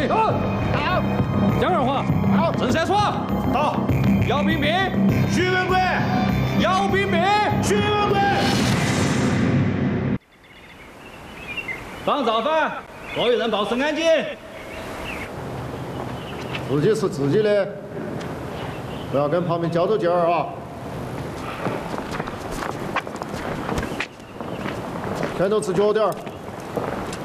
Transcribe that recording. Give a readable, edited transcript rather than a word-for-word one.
起。到。江二华。到。郑山爽。到。姚冰冰。徐文贵。姚冰冰。徐文贵。放早饭，所有人保持安静。 自己是自己的，不要跟旁边较着劲儿啊！全都吃脚点儿。